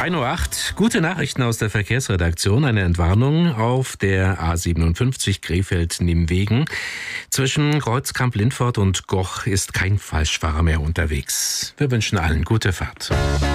1:08 Uhr. Gute Nachrichten aus der Verkehrsredaktion. Eine Entwarnung auf der A57 Krefeld-Nimwegen. Zwischen Kreuzkamp-Lindfort und Goch ist kein Falschfahrer mehr unterwegs. Wir wünschen allen gute Fahrt.